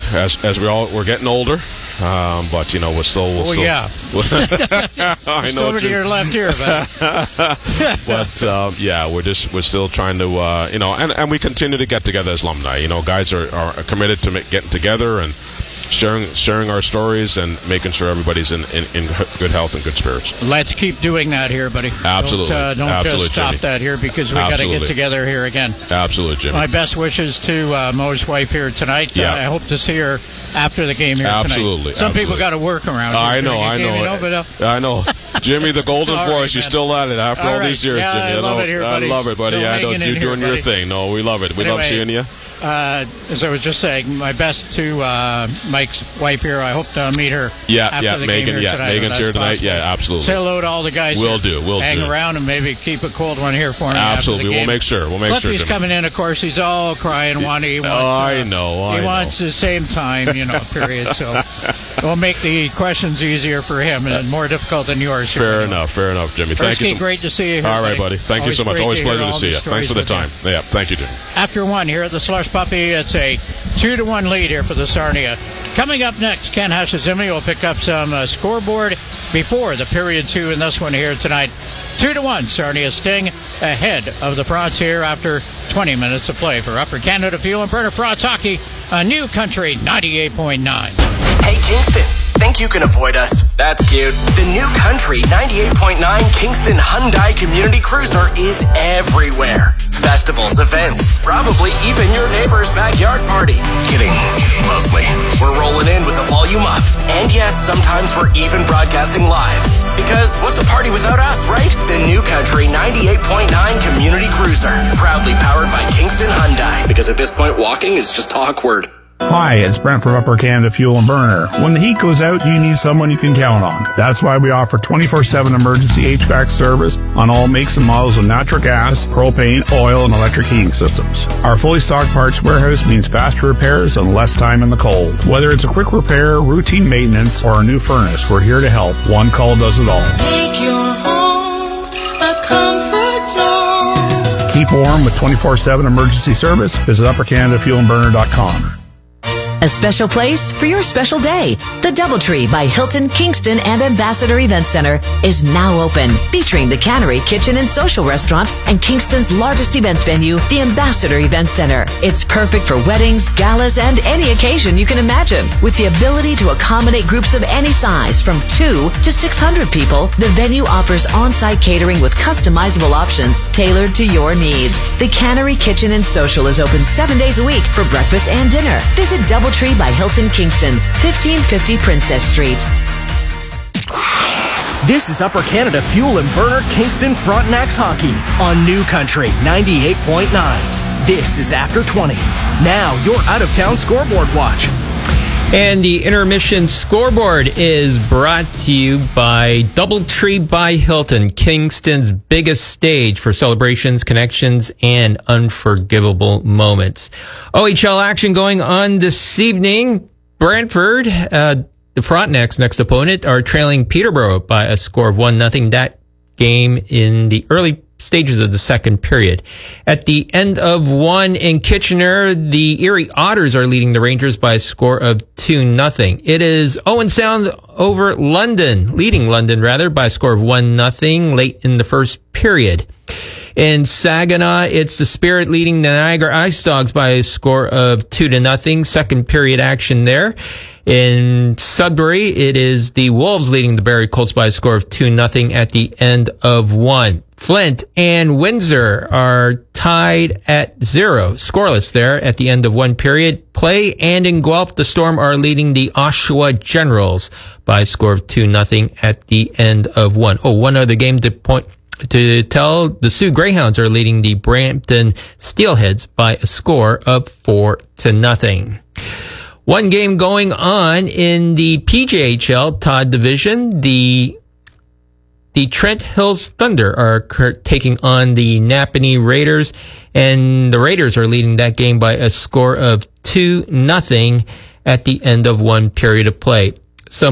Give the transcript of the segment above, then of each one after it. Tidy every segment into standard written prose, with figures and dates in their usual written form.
as we're getting older. But we're still. Yeah. I know. Over to your left here, but we're still trying to, and we continue to get together as alumni. Guys are committed to getting together and sharing our stories and making sure everybody's in good health and good spirits. Let's keep doing that here, buddy. Absolutely. Don't just stop Jimmy. that here because we got to get together here again. Absolutely, Jimmy. My best wishes to Mo's wife here tonight. Yeah. I hope to see her after the game here Absolutely. tonight. Some people got to work around here. I know. I know. Jimmy, the Golden Force, you're still at it after all these years, Jimmy. I love it here, buddy. I love it, buddy. I know you're doing your thing. No, we love it. We love seeing you. As I was just saying, my best to Mike's wife here. I hope to meet her after the Megan, game here tonight. Megan's here tonight. Possible. Yeah, absolutely. Say hello to all the guys. We'll do. Hang around and maybe keep a cold one here for me. Absolutely. After the game. We'll make sure. Cliffy's coming in, of course. He's all crying, wanting. He wants, I know. He wants the same time, period. So we'll make the questions easier for him and more difficult than yours. Fair enough, Jimmy. Thank you. Great to see you here. All right, buddy. Thank you so much. Always a pleasure to see you. Thanks for the time. Yeah, thank you, Jimmy. After one here at the Slush Puppy, it's a 2-1 lead here for the Sarnia. Coming up next, Ken Hashizumi will pick up some scoreboard before the period 2 in this one here tonight. 2-1, Sarnia Sting ahead of the Frontier after 20 minutes of play. For Upper Canada Fuel and Burner Frots Hockey, a New Country 98.9. Hey, Kingston. Think you can avoid us? That's cute. The New Country 98.9 Kingston Hyundai Community Cruiser is everywhere. Festivals, events, probably even your neighbor's backyard party. Kidding, mostly. We're rolling in with the volume up. And yes, sometimes we're even broadcasting live. Because what's a party without us, right? The New Country 98.9 Community Cruiser. Proudly powered by Kingston Hyundai. Because at this point, walking is just awkward. Hi, it's Brent from Upper Canada Fuel and Burner. When the heat goes out, you need someone you can count on. That's why we offer 24/7 emergency HVAC service on all makes and models of natural gas, propane, oil, and electric heating systems. Our fully stocked parts warehouse means faster repairs and less time in the cold. Whether it's a quick repair, routine maintenance, or a new furnace, we're here to help. One call does it all. Make your home a comfort zone. Keep warm with 24/7 emergency service. Visit uppercanadafuelandburner.com. A special place for your special day. The Doubletree by Hilton, Kingston, and Ambassador Event Center is now open, featuring the Cannery Kitchen and Social Restaurant and Kingston's largest events venue, the Ambassador Event Center. It's perfect for weddings, galas, and any occasion you can imagine. With the ability to accommodate groups of any size from 2 to 600 people, the venue offers on-site catering with customizable options tailored to your needs. The Cannery Kitchen and Social is open 7 days a week for breakfast and dinner. Visit Doubletree by Hilton, Kingston, 1550 Princess Street. This is Upper Canada Fuel and Burner Kingston Frontenacs Hockey on New Country 98.9. This is After 20. Now your out-of-town scoreboard watch. And the intermission scoreboard is brought to you by Doubletree by Hilton, Kingston's biggest stage for celebrations, connections, and unforgivable moments. OHL action going on this evening. Brantford, the Frontenacs' next opponent, are trailing Peterborough by a score of 1-0. That game in the early stages of the second period. At the end of one in Kitchener, the Erie Otters are leading the Rangers by a score of 2-0. It is Owen Sound over London, leading London rather by a score of 1-0 late in the first period. In Saginaw, it's the Spirit leading the Niagara Ice Dogs by a score of 2-0. Second period action there. In Sudbury, it is the Wolves leading the Barrie Colts by a score of 2-0 at the end of one. Flint and Windsor are tied at 0, scoreless there at the end of one period play. And in Guelph, the Storm are leading the Oshawa Generals by a score of 2-0 at the end of one. Oh, one other game to tell, the Sioux Greyhounds are leading the Brampton Steelheads by a score of 4-0. One game going on in the PJHL Todd Division. The Trent Hills Thunder are taking on the Napanee Raiders, and the Raiders are leading that game by a score of 2-0 at the end of one period of play. Some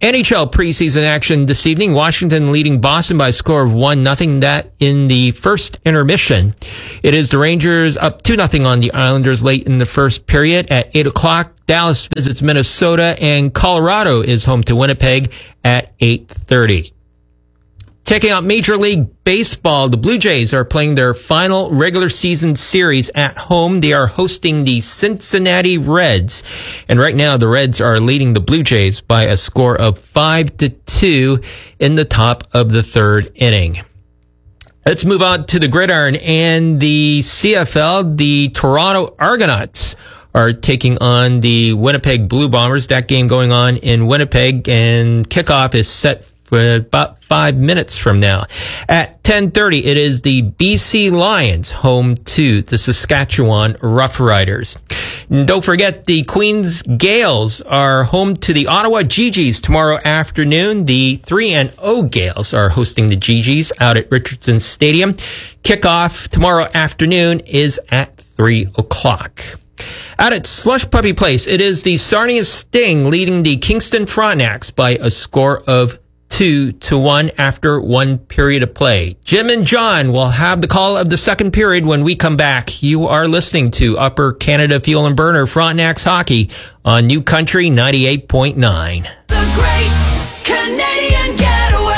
NHL preseason action this evening. Washington leading Boston by a score of 1-0. That in the first intermission. It is the Rangers up 2-0 on the Islanders late in the first period. At 8 o'clock, Dallas visits Minnesota, and Colorado is home to Winnipeg at 8:30. Checking out Major League Baseball, the Blue Jays are playing their final regular season series at home. They are hosting the Cincinnati Reds. And right now, the Reds are leading the Blue Jays by a score of 5-2 in the top of the third inning. Let's move on to the gridiron and the CFL. The Toronto Argonauts are taking on the Winnipeg Blue Bombers. That game going on in Winnipeg, and kickoff is set for about 5 minutes from now. At 10:30, it is the BC Lions home to the Saskatchewan Roughriders. And don't forget, the Queens Gales are home to the Ottawa GGs tomorrow afternoon. The 3-0 Gales are hosting the GGs out at Richardson Stadium. Kickoff tomorrow afternoon is at 3 o'clock. Out at Slush Puppy Place, it is the Sarnia Sting leading the Kingston Frontenacs by a score of 2-1 after one period of play. Jim and John will have the call of the second period when we come back. You are listening to Upper Canada Fuel and Burner Frontenacs Hockey on New Country 98.9. The Great Canadian Getaway.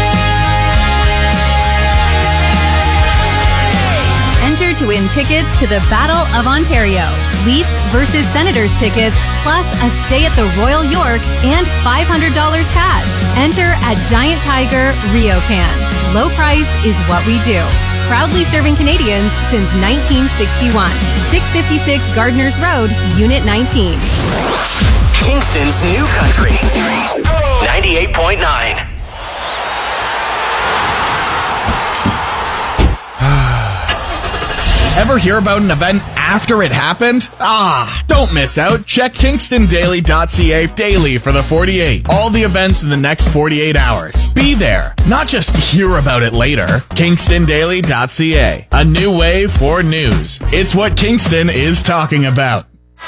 Enter to win tickets to the Battle of Ontario. Leafs versus Senators tickets, plus a stay at the Royal York and $500 cash. Enter at Giant Tiger RioCan. Low price is what we do. Proudly serving Canadians since 1961. 656 Gardners Road, Unit 19. Kingston's New Country 98.9. Ever hear about an event after it happened? Don't miss out. Check KingstonDaily.ca daily for the 48. All the events in the next 48 hours. Be there, not just hear about it later. KingstonDaily.ca. A new way for news. It's what Kingston is talking about.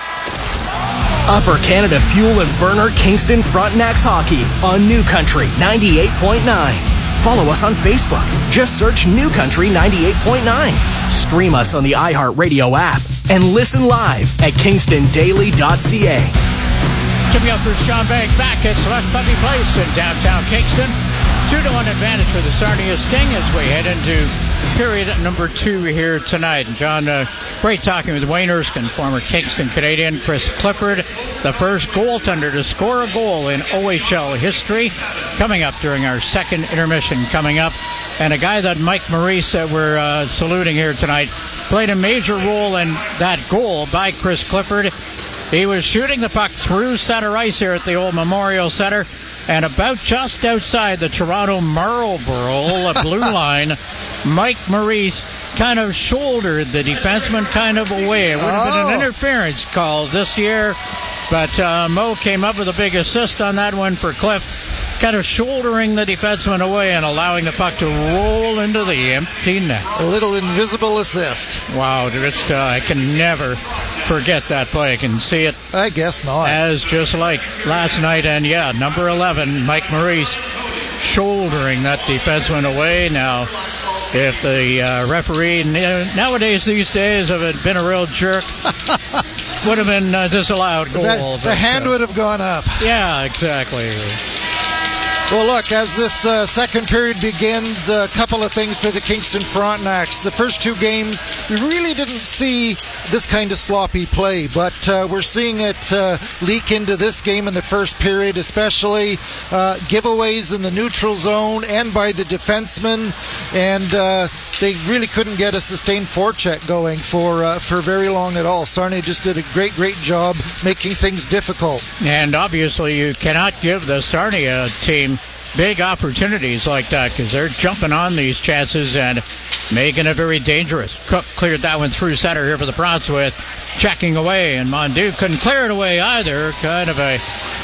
Upper Canada Fuel and Burner Kingston Frontenacs Hockey on New Country 98.9. Follow us on Facebook. Just search New Country 98.9. Stream us on the iHeartRadio app and listen live at KingstonDaily.ca. Jimmy Elkers, John Bank back at Slush Puppy Place in downtown Kingston. 2-1 advantage for the Sarnia Sting as we head into period number 2 here tonight. And John, great talking with Wayne Erskine, former Kingston Canadian. Chris Clifford, the first goaltender to score a goal in OHL history, coming up during our second intermission coming up. And a guy that Mike Maurice that we're saluting here tonight played a major role in that goal by Chris Clifford. He was shooting the puck through center ice here at the old Memorial Center, and about just outside the Toronto Marlborough blue line, Mike Maurice kind of shouldered the defenseman kind of away. It would have been an interference call this year, but Mo came up with a big assist on that one for Cliff, kind of shouldering the defenseman away and allowing the puck to roll into the empty net. A little invisible assist. Wow, just, I can never forget that play. I can see it. I guess not. As just like last night, and yeah, number 11, Mike Maurice, shouldering that defenseman away. Now, if the referee nowadays, these days, if it had been a real jerk, would have been disallowed goal. The hand would have gone up. Yeah, exactly. Well, look, as this second period begins, a couple of things for the Kingston Frontenacs. The first two games, we really didn't see this kind of sloppy play, but we're seeing it leak into this game in the first period, especially giveaways in the neutral zone and by the defensemen, and they really couldn't get a sustained forecheck going for very long at all. Sarnia just did a great job making things difficult. And obviously you cannot give the Sarnia team big opportunities like that because they're jumping on these chances and making it very dangerous. Cook cleared that one through center here for the Bronx with checking away, and Mondu couldn't clear it away either. Kind of a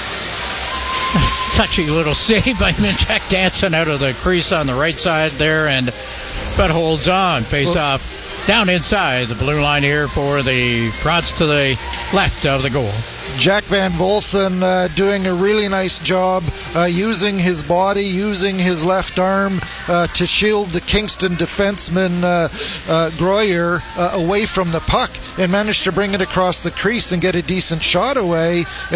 touchy little save by Minchak dancing out of the crease on the right side there, but holds on. Face off down inside the blue line here for the Prods to the left of the goal. Jack Van Volsen doing a really nice job using his body, using his left arm to shield the Kingston defenseman Groyer away from the puck, and managed to bring it across the crease and get a decent shot away.